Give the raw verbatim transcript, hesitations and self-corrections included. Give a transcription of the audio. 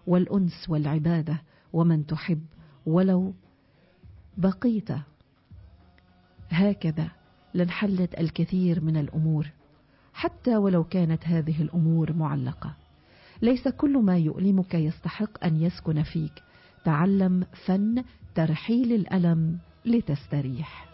والأنس والعبادة ومن تحب ولو بقيت. هكذا لانحلت الكثير من الأمور، حتى ولو كانت هذه الأمور معلقة. ليس كل ما يؤلمك يستحق أن يسكن فيك. تعلم فن ترحيل الألم لتستريح.